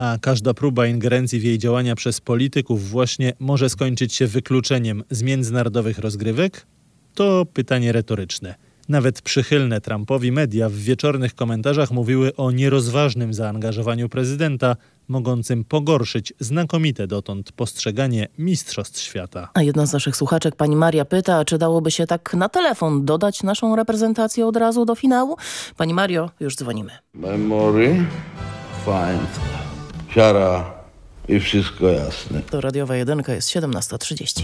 a każda próba ingerencji w jej działania przez polityków właśnie może skończyć się wykluczeniem z międzynarodowych rozgrywek? To pytanie retoryczne. Nawet przychylne Trumpowi media w wieczornych komentarzach mówiły o nierozważnym zaangażowaniu prezydenta, mogącym pogorszyć znakomite dotąd postrzeganie mistrzostw świata. A jedna z naszych słuchaczek, pani Maria, pyta, czy dałoby się tak na telefon dodać naszą reprezentację od razu do finału? Pani Mario, już dzwonimy. Memory, find, siara i wszystko jasne. To radiowa jedynka, jest 17:30.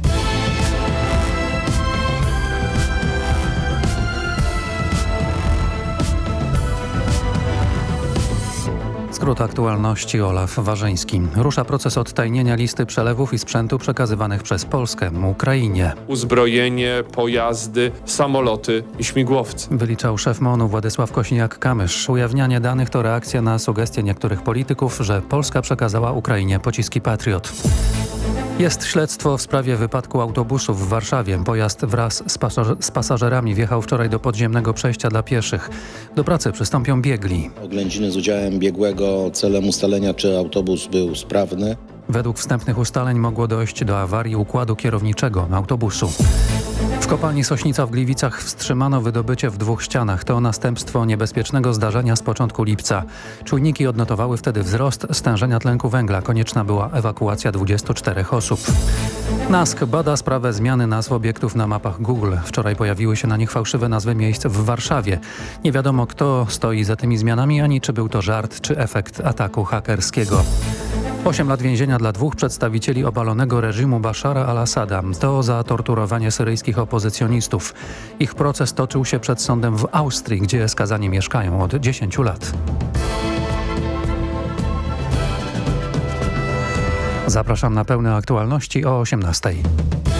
Skrót aktualności. Olaf Warzyński. Rusza proces odtajnienia listy przelewów i sprzętu przekazywanych przez Polskę Ukrainie. Uzbrojenie, pojazdy, samoloty i śmigłowce. Wyliczał szef MON-u Władysław Kosiniak-Kamysz. Ujawnianie danych to reakcja na sugestie niektórych polityków, że Polska przekazała Ukrainie pociski Patriot. Jest śledztwo w sprawie wypadku autobusu w Warszawie. Pojazd wraz z pasażerami wjechał wczoraj do podziemnego przejścia dla pieszych. Do pracy przystąpią biegli. Oględziny z udziałem biegłego celem ustalenia, czy autobus był sprawny. Według wstępnych ustaleń mogło dojść do awarii układu kierowniczego autobusu. W kopalni Sośnica w Gliwicach wstrzymano wydobycie w 2 ścianach. To następstwo niebezpiecznego zdarzenia z początku lipca. Czujniki odnotowały wtedy wzrost stężenia tlenku węgla. Konieczna była ewakuacja 24 osób. NASK bada sprawę zmiany nazw obiektów na mapach Google. Wczoraj pojawiły się na nich fałszywe nazwy miejsc w Warszawie. Nie wiadomo, kto stoi za tymi zmianami, ani czy był to żart, czy efekt ataku hakerskiego. 8 lat więzienia dla 2 przedstawicieli obalonego reżimu Bashara al-Assada. To za torturowanie syryjskich opozycjonistów. Ich proces toczył się przed sądem w Austrii, gdzie skazani mieszkają od 10 lat. Zapraszam na pełne aktualności o 18:00.